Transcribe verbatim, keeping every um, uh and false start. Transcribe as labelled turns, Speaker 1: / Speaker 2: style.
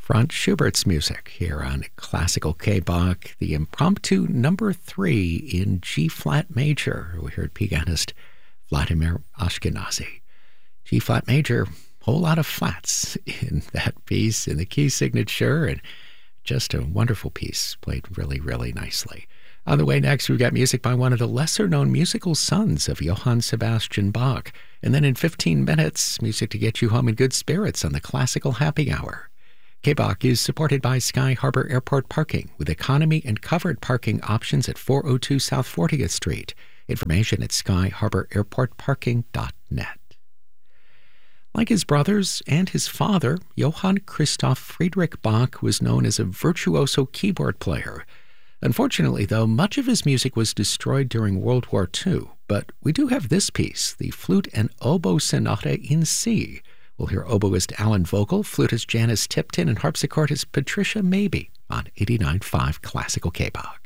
Speaker 1: Franz Schubert's music here on Classical K-Bach, the impromptu number three in G-flat major. We heard pianist Vladimir Ashkenazy. G-flat major, whole lot of flats in that piece, in the key signature, and just a wonderful piece, played really, really nicely. On the way next, we've got music by one of the lesser-known musical sons of Johann Sebastian Bach. And then in fifteen minutes, music to get you home in good spirits on the Classical Happy Hour. K-Bach is supported by Sky Harbor Airport Parking with economy and covered parking options at four oh two South fortieth Street. Information at sky harbor airport parking dot net. Like his brothers and his father, Johann Christoph Friedrich Bach was known as a virtuoso keyboard player. Unfortunately, though, much of his music was destroyed during World War Two, but we do have this piece, the Flute and Oboe Sonata in C. We'll hear oboist Alan Vogel, flutist Janice Tipton, and harpsichordist Patricia Maybe on eighty-nine point five Classical K-Bach.